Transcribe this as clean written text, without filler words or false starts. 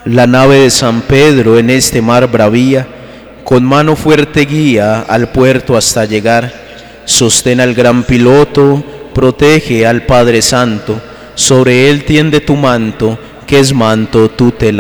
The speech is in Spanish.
La nave de San Pedro en este mar bravía, con mano fuerte guía al puerto hasta llegar. Sostén al gran piloto, protege al Padre Santo, sobre él tiende tu manto, que es manto tutelar.